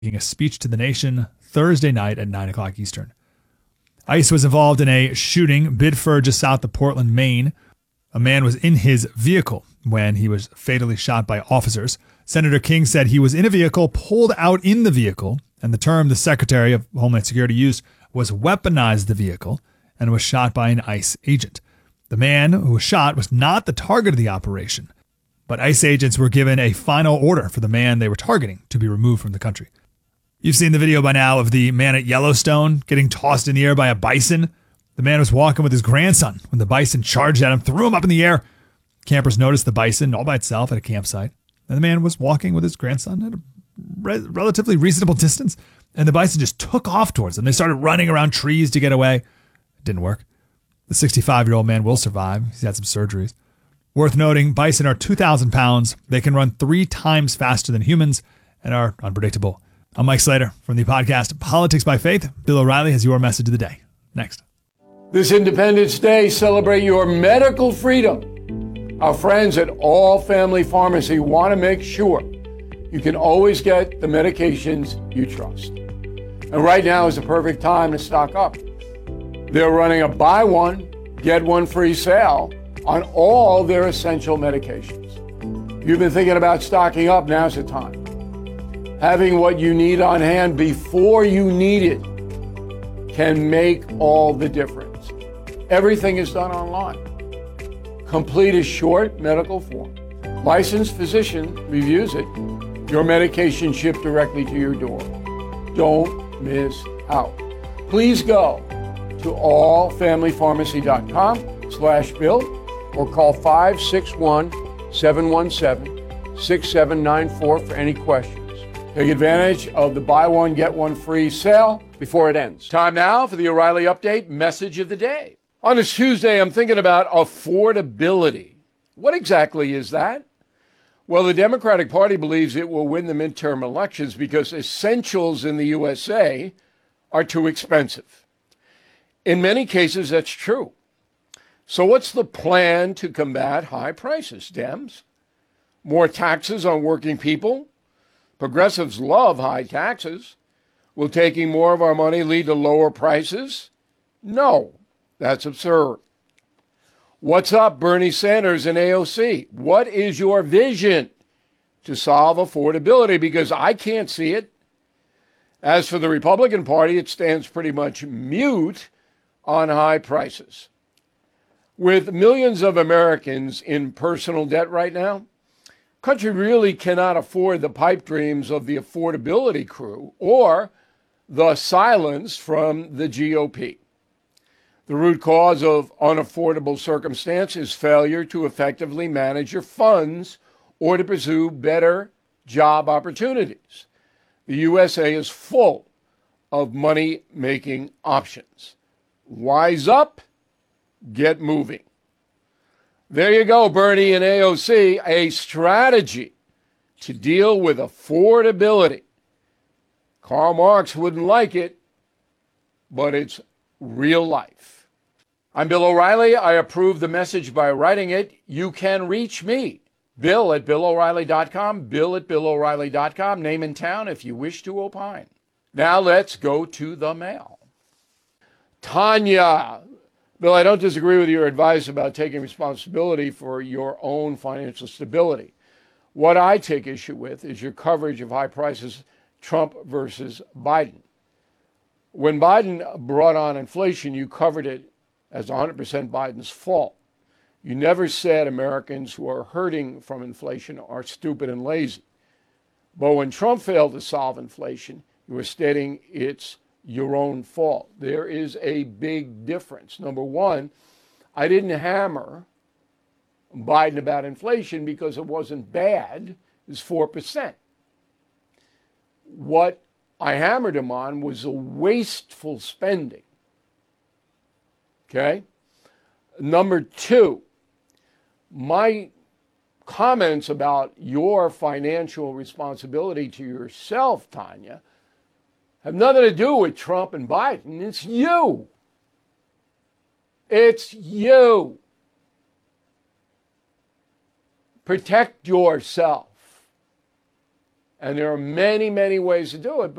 making a speech to the nation Thursday night at 9 o'clock Eastern. ICE was involved in a shooting Biddeford just south of Portland, Maine. A man was in his vehicle when he was fatally shot by officers. Senator King said he was in a vehicle, pulled out in the vehicle, and the term the Secretary of Homeland Security used was weaponized the vehicle and was shot by an ICE agent. The man who was shot was not the target of the operation, but ICE agents were given a final order for the man they were targeting to be removed from the country. You've seen the video by now of the man at Yellowstone getting tossed in the air by a bison. The man was walking with his grandson when the bison charged at him, threw him up in the air. Campers noticed the bison all by itself at a campsite, and the man was walking with his grandson at a relatively reasonable distance, and the bison just took off towards them. They started running around trees to get away. It didn't work. The 65-year-old man will survive. He's had some surgeries. Worth noting, bison are 2,000 pounds. They can run 3 times faster than humans and are unpredictable. I'm Mike Slater from the podcast Politics by Faith. Bill O'Reilly has your message of the day. Next. This Independence Day, celebrate your medical freedom. Our friends at All Family Pharmacy want to make sure you can always get the medications you trust. And right now is the perfect time to stock up. They're running a buy one, get one free sale on all their essential medications. If you've been thinking about stocking up, now's the time. Having what you need on hand before you need it can make all the difference. Everything is done online. Complete a short medical form. Licensed physician reviews it. Your medication shipped directly to your door. Don't miss out. Please go to allfamilypharmacy.com/bill or call 561-717-6794 for any questions. Take advantage of the buy one, get one free sale before it ends. Time now for the O'Reilly Update message of the day. On this Tuesday, I'm thinking about affordability. What exactly is that? Well, the Democratic Party believes it will win the midterm elections because essentials in the USA are too expensive. In many cases, that's true. So what's the plan to combat high prices, Dems? More taxes on working people? Progressives love high taxes. Will taking more of our money lead to lower prices? No, that's absurd. What's up, Bernie Sanders and AOC? What is your vision to solve affordability? Because I can't see it. As for the Republican Party, it stands pretty much mute on high prices. With millions of Americans in personal debt right now, country really cannot afford the pipe dreams of the affordability crew or the silence from the GOP. The root cause of unaffordable circumstance is failure to effectively manage your funds or to pursue better job opportunities. The USA is full of money-making options. Wise up, get moving. There you go, Bernie and AOC, a strategy to deal with affordability. Karl Marx wouldn't like it, but it's real life. I'm Bill O'Reilly. I approve the message by writing it. You can reach me, Bill at BillO'Reilly.com, Bill at BillO'Reilly.com, name and town if you wish to opine. Now let's go to the mail. Tanya. Bill, I don't disagree with your advice about taking responsibility for your own financial stability. What I take issue with is your coverage of high prices, Trump versus Biden. When Biden brought on inflation, you covered it as 100% Biden's fault. You never said Americans who are hurting from inflation are stupid and lazy. But when Trump failed to solve inflation, you were stating it's your own fault. There is a big difference. Number one, I didn't hammer Biden about inflation because it wasn't bad. It was 4%. What I hammered him on was a wasteful spending. Okay? Number two, my comments about your financial responsibility to yourself, Tanya, have nothing to do with Trump and Biden. It's you. It's you. Protect yourself And there are many, many ways to do it.